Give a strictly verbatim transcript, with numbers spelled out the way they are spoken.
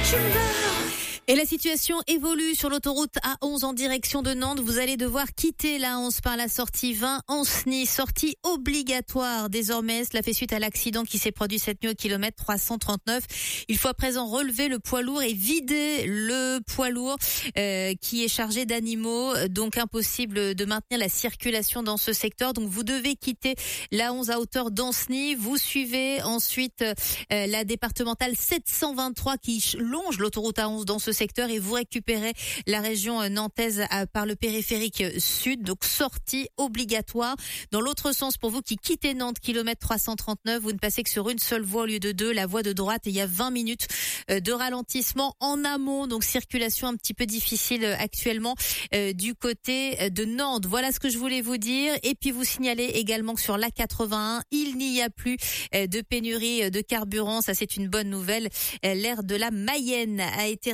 Et la situation évolue sur l'autoroute A onze en direction de Nantes. Vous allez devoir quitter la A onze par la sortie vingt Ancenis, sortie obligatoire désormais. Cela fait suite à l'accident qui s'est produit cette nuit au kilomètre trois cent trente-neuf. Il faut à présent relever le poids lourd et vider le poids lourd euh, qui est chargé d'animaux. Donc impossible de maintenir la circulation dans ce secteur. Donc vous devez quitter la A onze à hauteur d'Ancenis. Vous suivez ensuite euh, la départementale sept cent vingt-trois qui longe l'autoroute A onze dans ce secteur et vous récupérez la région nantaise par le périphérique sud, donc sortie obligatoire. Dans l'autre sens, pour vous qui quittez Nantes, kilomètre trois cent trente-neuf, vous ne passez que sur une seule voie au lieu de deux, la voie de droite, et il y a vingt minutes de ralentissement en amont, donc circulation un petit peu difficile actuellement euh, du côté de Nantes. Voilà ce que je voulais vous dire, et puis vous signalez également que sur l'A quatre-vingt-un, il n'y a plus de pénurie de carburant, ça c'est une bonne nouvelle. L'aire de la Mayenne a été